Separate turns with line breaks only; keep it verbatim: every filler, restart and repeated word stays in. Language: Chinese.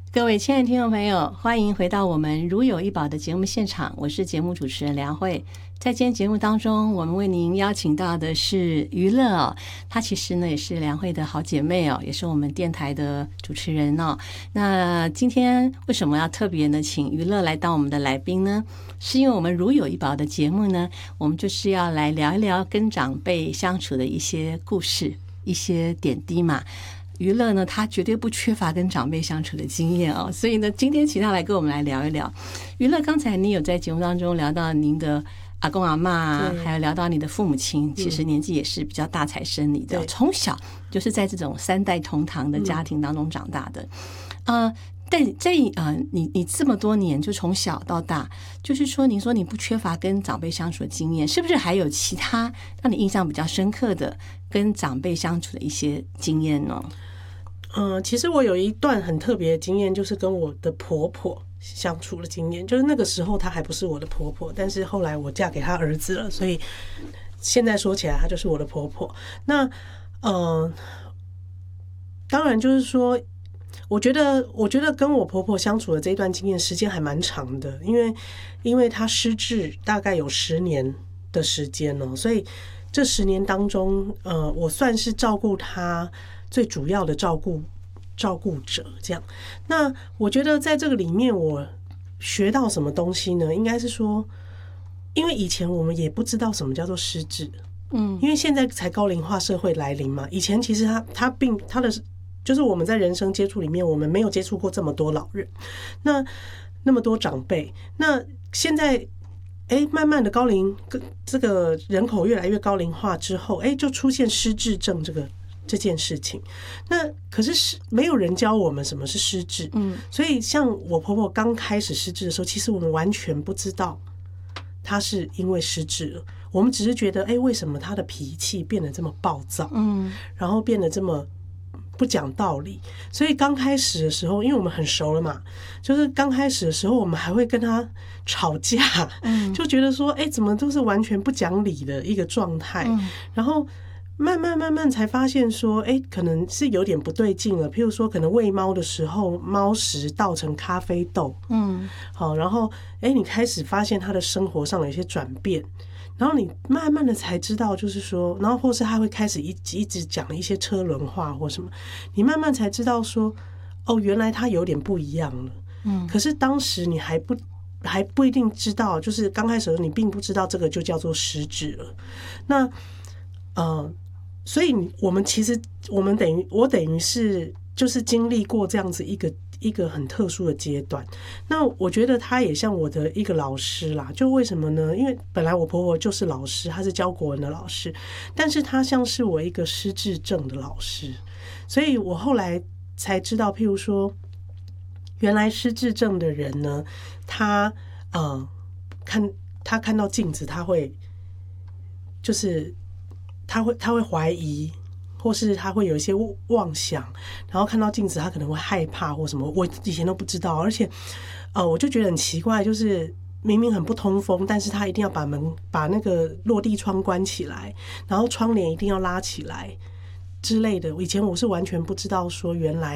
各位亲爱的听众朋友，欢迎回到我们如有一宝的节目现场，我是节目主持人梁慧。在今天节目当中，我们为您邀请到的是娱乐哦，她其实呢也是梁慧的好姐妹哦，也是我们电台的主持人哦。那今天为什么要特别呢请娱乐来当我们的来宾呢？是因为我们如有一宝的节目呢，我们就是要来聊一聊跟长辈相处的一些故事、一些点滴嘛。娱乐呢，他绝对不缺乏跟长辈相处的经验哦，所以呢，今天请他来跟我们来聊一聊。娱乐，刚才你有在节目当中聊到您的阿公阿嬷，还有聊到你的父母亲，其实年纪也是比较大才生你的，从小就是在这种三代同堂的家庭当中长大的。呃，但在呃，你你这么多年就从小到大，就是说，您说你不缺乏跟长辈相处的经验，是不是还有其他让你印象比较深刻的跟长辈相处的一些经验呢？
嗯，其实我有一段很特别的经验，就是跟我的婆婆相处的经验。就是那个时候她还不是我的婆婆，但是后来我嫁给她儿子了，所以现在说起来她就是我的婆婆。那呃，当然就是说，我觉得我觉得跟我婆婆相处的这一段经验时间还蛮长的，因为因为她失智大概有十年的时间哦，所以这十年当中，呃，我算是照顾她最主要的照顾照顾者，这样。那我觉得在这个里面，我学到什么东西呢？应该是说，因为以前我们也不知道什么叫做失智，嗯，因为现在才高龄化社会来临嘛。以前其实他他并他的就是我们在人生接触里面，我们没有接触过这么多老人，那那么多长辈。那现在，哎，慢慢的高龄这个人口越来越高龄化之后，哎，就出现失智症这个。这件事情，那可是没有人教我们什么是失智，嗯，所以像我婆婆刚开始失智的时候，其实我们完全不知道她是因为失智了，我们只是觉得，哎，为什么她的脾气变得这么暴躁，嗯，然后变得这么不讲道理，所以刚开始的时候，因为我们很熟了嘛，就是刚开始的时候，我们还会跟她吵架，嗯，就觉得说，哎，怎么都是完全不讲理的一个状态，嗯，然后。慢慢慢慢才发现说，哎，可能是有点不对劲了。譬如说，可能喂猫的时候，猫食倒成咖啡豆，嗯，好，然后，哎，你开始发现他的生活上有一些转变，然后你慢慢的才知道，就是说，然后或是他会开始一一直讲一些车轮话或什么，你慢慢才知道说，哦，原来他有点不一样了，嗯，可是当时你还不还不一定知道，就是刚开始的时候你并不知道这个就叫做失智了，那，呃。所以我们其实我们等于我等于是就是经历过这样子一个一个很特殊的阶段。那我觉得他也像我的一个老师啦，就为什么呢？因为本来我婆婆就是老师，她是教国文的老师，但是她像是我一个失智症的老师，所以我后来才知道，譬如说，原来失智症的人呢，他呃看他看到镜子，他会就是。他会他会怀疑，或是他会有一些妄想，然后看到镜子他可能会害怕或什么，我以前都不知道，而且呃我就觉得很奇怪，就是明明很不通风，但是他一定要把门把那个落地窗关起来，然后窗帘一定要拉起来之类的。以前我是完全不知道说原来